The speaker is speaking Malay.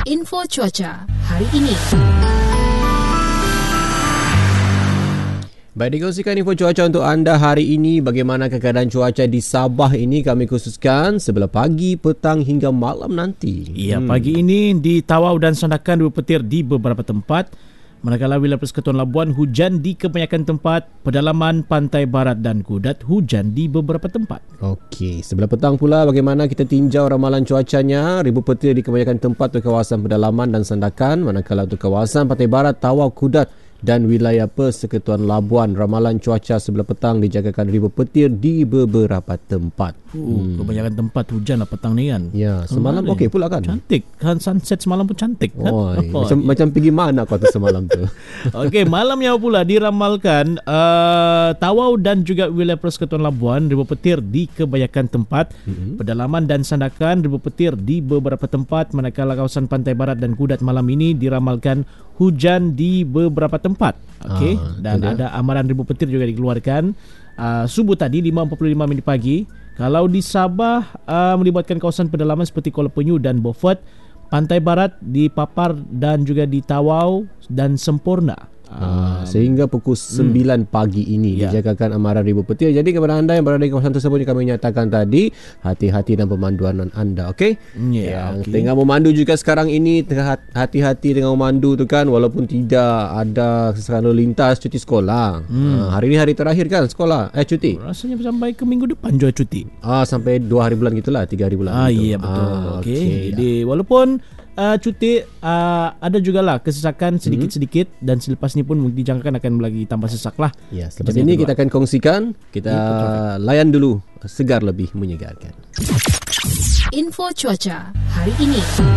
Info cuaca hari ini. Baik, dikongsikan info cuaca untuk anda hari ini. Bagaimana keadaan cuaca di Sabah ini kami khususkan sebelah pagi, petang hingga malam nanti. Ya, pagi ini di Tawau dan Sandakan berpetir di beberapa tempat. Manakala wilayah Persekutuan Labuan hujan di kebanyakan tempat, pedalaman pantai barat dan Kudat hujan di beberapa tempat. Okey, sebelah petang pula bagaimana kita tinjau ramalan cuacanya. Ribu petir di kebanyakan tempat untuk kawasan pedalaman dan Sandakan. Manakala untuk kawasan pantai barat, Tawau, Kudat dan wilayah Persekutuan Labuan, ramalan cuaca sebelah petang dijagakan ribu petir di beberapa tempat. Kebanyakan tempat hujan lah petang ni kan. Ya, semalam okey pula kan? Cantik kan, sunset semalam pun cantik kan. Macam pergi mana kau tu semalam tu? Okey, malamnya pula diramalkan Tawau dan juga wilayah Persekutuan Labuan ribu petir di kebanyakan tempat. Pedalaman dan Sandakan ribu petir di beberapa tempat. Manakala kawasan pantai barat dan Kudat malam ini diramalkan hujan di beberapa tempat. Okey, dan ada amaran ribu petir juga dikeluarkan subuh tadi 5.45 minit pagi. Kalau di Sabah melibatkan kawasan pedalaman seperti Kuala Penyu dan Beaufort, pantai barat dipapar dan juga di Tawau dan Semporna. Sehingga pukul 9 pagi ini dijagakan amaran ribu petir. Jadi kepada anda yang berada di kawasan tersebut, kami nyatakan tadi, hati-hati dalam pemanduan anda. Okey? Yang tengah memandu juga sekarang ini, hati-hati dengan memandu tu kan, walaupun tidak ada kesesakan lalu lintas cuti sekolah. Hari ini hari terakhir kan sekolah cuti. Rasanya sampai ke minggu depan juga cuti. Sampai 2 hari bulan gitulah, 3 hari bulan. Iya betul. Okey. Jadi walaupun cuti ada jugalah kesesakan sedikit-sedikit, dan selepas ni pun dijangkakan akan lagi tambah sesak lah. Ya, selepas ini kita akan kongsikan, kita layan dulu, segar lebih menyegarkan. Info cuaca hari ini.